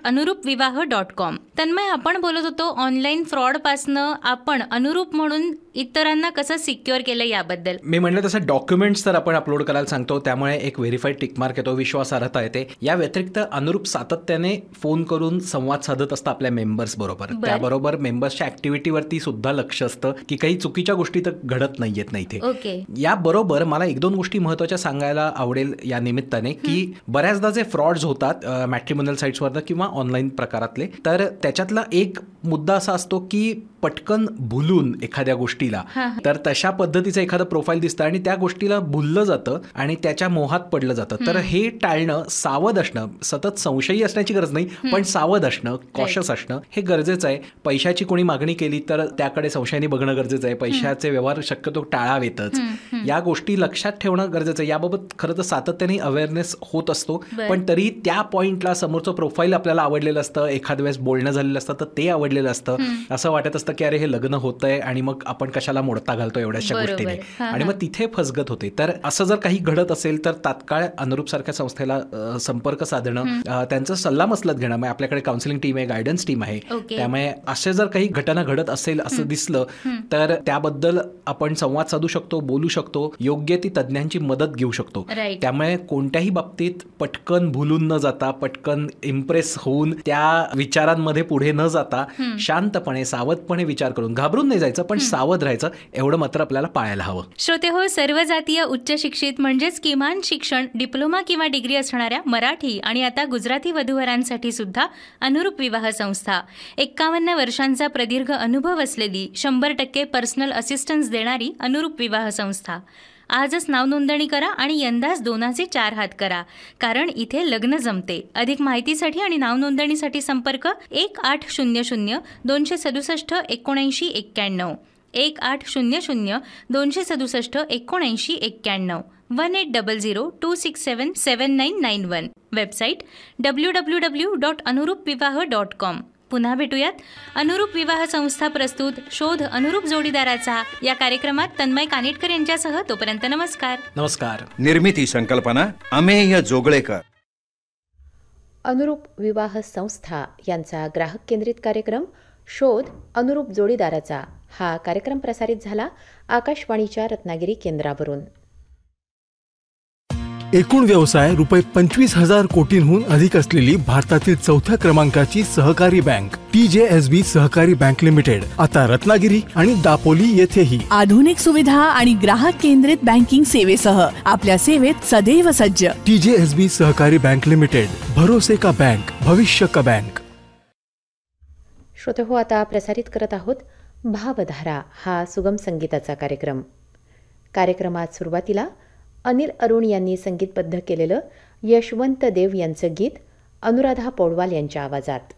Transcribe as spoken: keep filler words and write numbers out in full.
अनुरूप विवाह dot com. Tanmay, आपण बोलत होतो ऑनलाईन फ्रॉडपासनं आपण अनुरूप म्हणून इतरांना कसं सिक्युअर केलं याबद्दल. मी म्हणलं तसं डॉक्युमेंट्स तर आपण अपलोड करायला सांगतो, त्यामुळे एक व्हेरीफाईड टिकमार्क येतो, विश्वासार्हता येते. या व्यतिरिक्त अनुरूप सातत्याने फोन करून संवाद साधत असतं आपल्या मेंबर्स बरोबर. त्याबरोबर मेंबर्सच्या ऍक्टिव्हिटीवरती सुद्धा लक्ष असतं की काही चुकीच्या गोष्टी तर घडत नाहीयेत ना इथे. ओके. याबरोबर मला एक दोन गोष्टी महत्त्वाच्या सांगायला आवडेल या निमित्ताने की बऱ्याचदा जे फ्रॉड्स होतात मॅट्रिमोनियल साईट्सवरनं किंवा ऑनलाईन प्रकारातले, तर त्याच्यातला एक मुद्दा असा असतो की पटकन भुलून एखाद्या गोष्टीला, तर तशा पद्धतीचं एखादं प्रोफाईल दिसतं आणि त्या गोष्टीला भुललं जातं आणि त्याच्या मोहात पडलं जातं. तर हे टाळणं, सावध असणं, सतत संशयी असण्याची गरज नाही, पण सावध असणं, कॉशस असणं हे गरजेचं आहे. पैशाची कोणी मागणी केली तर त्याकडे संशयाने बघणं गरजेचं आहे. पैशाचे व्यवहार शक्यतो टाळावेतच. या गोष्टी लक्षात ठेवणं गरजेचं आहे. याबाबत खरं तर सातत्याने अवेअरनेस होत असतो, पण तरी त्या पॉईंटला समोरचं प्रोफाईल आपल्याला आवडलेलं असतं, एखाद्या वेळेस बोलणं झालेलं असतं तर ते आवडलेलं असतं. असं वाटत असतं की अरे हे लग्न होतंय आणि मग आपण कशाला मोडता घालतो एवढ्याशा गोष्टीने, आणि मग तिथे फसगत होते. तर असं जर काही घडत असेल तर तात्काळ अनुरूप सारख्या संस्थेला संपर्क साधणं, त्यांचं सल्लामसलत घेणं. मग आपल्याकडे काउन्सिलिंग टीम आहे, गायडन्स टीम आहे, त्यामुळे असे जर काही घटना घडत असेल असं दिसलं तर त्याबद्दल आपण संवाद साधू शकतो, बोलू शकतो, योग्य ती तज्ज्ञांची मदत घेऊ शकतो. त्यामुळे कोणत्याही बाबतीत पटकन भुलून न जाता, पटकन इम्प्रेस होऊन त्या विचारांमध्ये पुढे न जाता शांतपणे, सावधपणे विचार करून, घाबरून नाही जायचं पण सावध राहायचं, एवढं मात्र आपल्याला पाळायला हवं. श्रोते हो, सर्व जातीय उच्च शिक्षित म्हणजेच किमान शिक्षण डिप्लोमा किंवा डिग्री असणाऱ्या मराठी आणि आता गुजराती वधूवरांसाठी सुद्धा अनुरूप विवाह संस्था, एक्कावन्न वर्षांचा प्रदीर्घ अनुभव असलेली, शंभर टक्के पर्सनल असिस्टन्स देणारी अनुरूप विवाह संस्था. आजच नावनोंदणी करा आणि यंदाच दोनाचे चार हात करा, कारण इथे लग्न जमते. अधिक माहितीसाठी आणि नावनोंदणीसाठी संपर्क एक आठ शून्य शून्य दोनशे सदुसष्ट एकोणऐंशी एक्क्याण्णव एक आठ शून्य शून्य दोनशे सदुसष्ट एकोणऐंशी एक्क्याण्णव one eight double zero to six seven seven nine nine one. Website W W W dot अनुरूप विवाह डॉट कॉम. पुन्हा भेटूयात अनुरूप विवाह संस्था प्रस्तुत शोध अनुरूप जोडीदाराचा या कार्यक्रमात तन्मय कानेटकर यांच्यासह. तोपर्यंत नमस्कार. नमस्कार. निर्मिती संकल्पना अमेय जोगळेकर. अनुरूप विवाह संस्था यांचा ग्राहक केंद्रित कार्यक्रम शोध अनुरूप जोडीदाराचा हा कार्यक्रम प्रसारित झाला आकाशवाणीच्या रत्नागिरी केंद्रावरून. एकूण व्यवसाय रुपये पंचवीस हजार कोटींहून अधिक असलेली भारतातील चौथ्या क्रमांकाची सहकारी बँक टी जे एस बी सहकारी बँक लिमिटेड आता रत्नागिरी आणि दापोली येथेही आधुनिक सुविधा आणि ग्राहक केंद्रित बँकिंग सेवेसह आपल्या सेवेत सदैव सज्ज. टी जे एस बी सहकारी बँक लिमिटेड, भरोसे का बँक, भविष्य का बँक. श्रोते हो, आता प्रसारित करत आहोत भावधारा हा सुगम संगीताचा कार्यक्रम. कार्यक्रमात सुरुवातीला अनिल अरुण यांनी संगीतबद्ध केलेलं यशवंत देव यांचं गीत अनुराधा पौडवाल यांच्या आवाजात.